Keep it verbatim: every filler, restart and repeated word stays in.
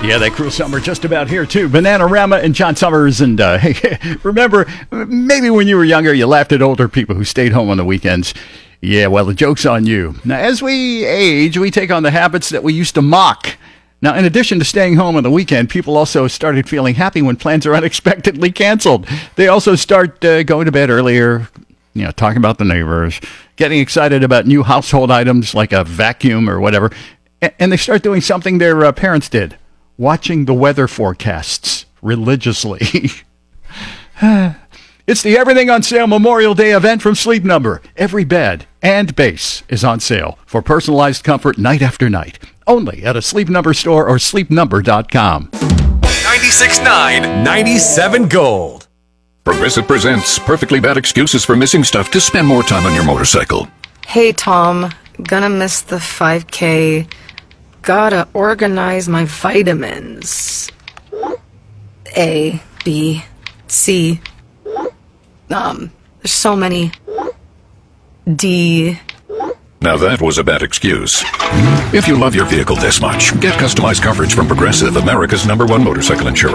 Yeah, that cruel summer just about here, too. Bananarama and John Summers. And uh, remember, maybe when you were younger, you laughed at older people who stayed home on the weekends. Yeah, well, the joke's on you. Now, as we age, we take on the habits that we used to mock. Now, in addition to staying home on the weekend, people also started feeling happy when plans are unexpectedly canceled. They also start uh, going to bed earlier, you know, talking about the neighbors, getting excited about new household items like a vacuum or whatever. And they start doing something their uh, parents did, watching the weather forecasts religiously. It's the Everything on Sale Memorial Day event from Sleep Number. Every bed and base is on sale for personalized comfort night after night. Only at a Sleep Number store or sleep number dot com. ninety-six point nine, ninety-seven Gold. Progressive presents Perfectly Bad Excuses for Missing Stuff to Spend More Time on Your Motorcycle. Hey, Tom. Gonna miss the five K. Gotta organize my vitamins. A, B, C. Um, there's so many. D. Now that was a bad excuse. If you love your vehicle this much, get customized coverage from Progressive, America's number one motorcycle insurer.